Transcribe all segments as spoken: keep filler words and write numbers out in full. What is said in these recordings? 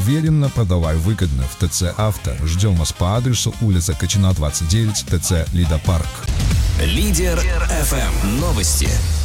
уверенно, продавай выгодно в ТЦ «Авто». Ждем вас по адресу улица Качина, двадцать девять, ТЦ «Лидопарк». Лидер эф эм. Новости.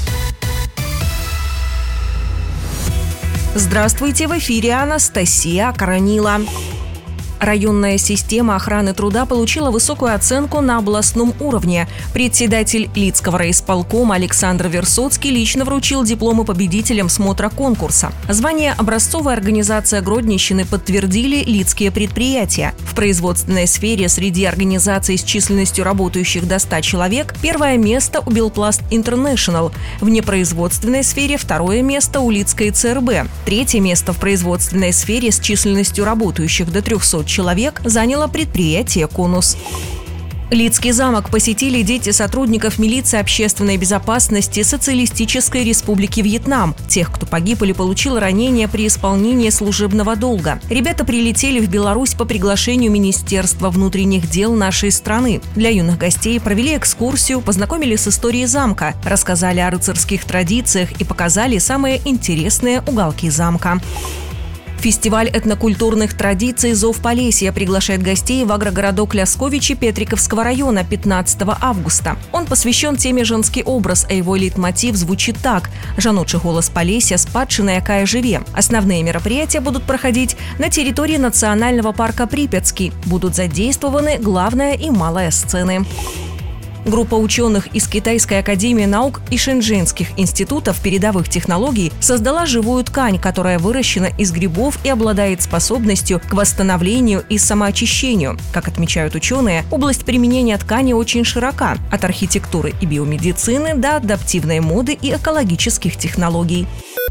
Здравствуйте, в эфире Анастасия Коронила. Районная система охраны труда получила высокую оценку на областном уровне. Председатель Лидского райисполкома Александр Версоцкий лично вручил дипломы победителям смотра конкурса. Звание «Образцовая организация Гродненщины» подтвердили лидские предприятия. В производственной сфере среди организаций с численностью работающих до ста человек первое место у Белпласт Интернешнл. В непроизводственной сфере второе место у Лидской ЦРБ. Третье место в производственной сфере с численностью работающих до трехсот человек заняло предприятие «Конус». Лидский замок посетили дети сотрудников милиции общественной безопасности Социалистической Республики Вьетнам, тех, кто погиб или получил ранения при исполнении служебного долга. Ребята прилетели в Беларусь по приглашению Министерства внутренних дел нашей страны. Для юных гостей провели экскурсию, познакомили с историей замка, рассказали о рыцарских традициях и показали самые интересные уголки замка. Фестиваль этнокультурных традиций «Зов Полесья» приглашает гостей в агрогородок Лясковичи Петриківського района пятнадцатого августа. Он посвящен теме «Женский образ», а его лейтмотив звучит так: «Жаночий голос Полесья, спадщина, якая живе». Основные мероприятия будут проходить на территории национального парка Припятский. Будут задействованы главная и малая сцены. Группа ученых из Китайской академии наук и Шэньчжэньских институтов передовых технологий создала живую ткань, которая выращена из грибов и обладает способностью к восстановлению и самоочищению. Как отмечают ученые, область применения ткани очень широка – от архитектуры и биомедицины до адаптивной моды и экологических технологий.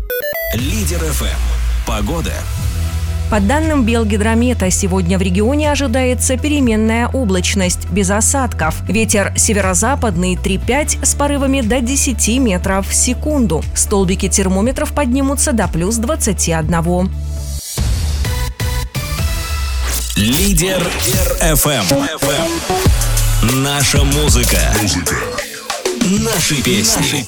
Лидер эф эм. Погода. По данным Белгидромета, сегодня в регионе ожидается переменная облачность, без осадков. Ветер северо-западный три-пять с порывами до десяти метров в секунду. Столбики термометров поднимутся до плюс двадцати одного. Лидер эф эм. Наша музыка. Наши песни.